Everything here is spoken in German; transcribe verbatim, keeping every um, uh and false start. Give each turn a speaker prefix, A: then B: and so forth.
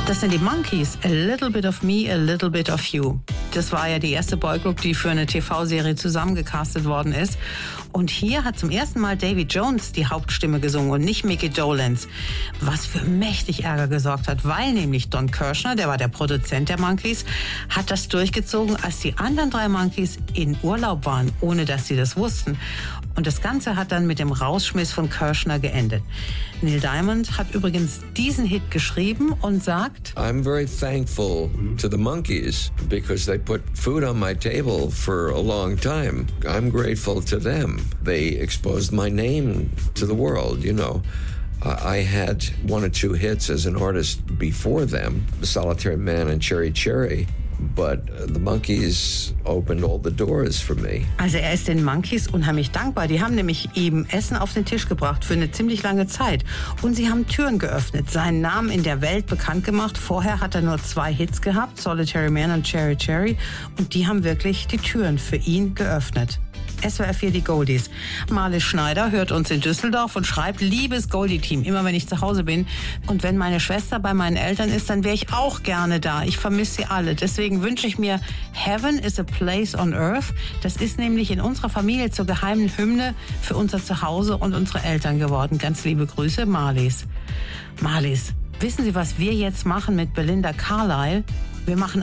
A: Das sind die Monkees, A Little Bit of Me, A Little Bit of You. Das war ja die erste Boygroup, die für eine T V-Serie zusammengecastet worden ist. Und hier hat zum ersten Mal Davy Jones die Hauptstimme gesungen und nicht Mickey Dolenz. Was für mächtig Ärger gesorgt hat, weil nämlich Don Kirshner, der war der Produzent der Monkees, hat das durchgezogen, als die anderen drei Monkees in Urlaub waren, ohne dass sie das wussten. Und das Ganze hat dann mit dem Rausschmiss von Kirshner geendet. Neil Diamond hat übrigens diesen Hit geschrieben und sagt:
B: I'm very thankful to the Monkees because they put food on my table for a long time. I'm grateful to them. They exposed my name to the world, you know. I had one or two hits as an artist before them, Solitary Man and Cherry Cherry. But the Monkees opened all the doors for me.
A: Also er ist den Monkees unheimlich dankbar. Die haben nämlich ihm Essen auf den Tisch gebracht für eine ziemlich lange Zeit. Und sie haben Türen geöffnet, seinen Namen in der Welt bekannt gemacht. Vorher hat er nur zwei Hits gehabt, Solitary Man und Cherry Cherry. Und die haben wirklich die Türen für ihn geöffnet. S W R vier, die Goldies. Marlies Schneider hört uns in Düsseldorf und schreibt: Liebes Goldie-Team, immer wenn ich zu Hause bin und wenn meine Schwester bei meinen Eltern ist, dann wäre ich auch gerne da. Ich vermisse sie alle. Deswegen wünsche ich mir Heaven is a Place on Earth. Das ist nämlich in unserer Familie zur geheimen Hymne für unser Zuhause und unsere Eltern geworden. Ganz liebe Grüße, Marlies. Marlies, wissen Sie, was wir jetzt machen mit Belinda Carlisle? Wir machen